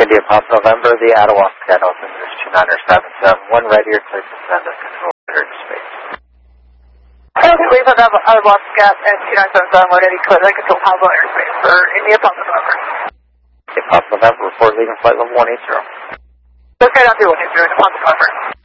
India Pop November, the Ottawa Scat altimeter is 29077. One ready or clear to send us control clear to space. Okay, we've had Ottawa Scat at 2977, one ready clear to control Pablo airspace for India Pop November. India Pop November, report leaving flight level 180. Okay, down to 180, Pop November.